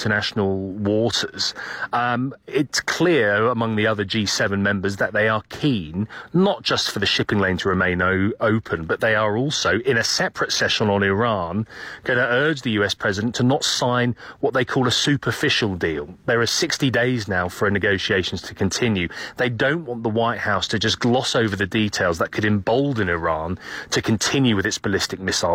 international waters, it's clear among the other G7 members that they are keen, not just for the shipping lane to remain open, but they are also, in a separate session on Iran, going to urge the US president to not sign what they call a superficial deal. There are 60 days now for negotiations to continue. They don't want the White House to just gloss over the details that could embolden Iran to continue with its ballistic missile